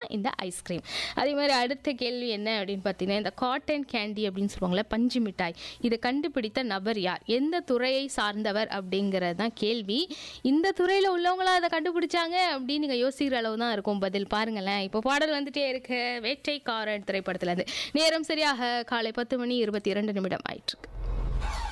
இந்த ஐஸ்கிரீம். அதே மாதிரி அடுத்த கேள்வி என்ன அப்படின்னு பார்த்தீங்கன்னா, இந்த காட்டன் கேண்டி அப்படின்னு சொல்லுவாங்கள்ல, பஞ்சு மிட்டாய், இதை கண்டுபிடித்த நபர் யார், எந்த துறையை சார்ந்தவர் அப்படிங்கிறது தான் கேள்வி. இந்த துறையில் உள்ளவங்களா அதை கண்டுபிடிச்சாங்க அப்படின்னு நீங்கள் யோசிக்கிற அளவு தான் இருக்கும் பதில். பாருங்களேன், இப்போ பாடல் வந்துட்டே இருக்கு வேட்டைக்காரன் திரைப்படத்துல இருந்து. நேரம் சரியாக காலை 10:22 ஆயிட்டு இருக்கு.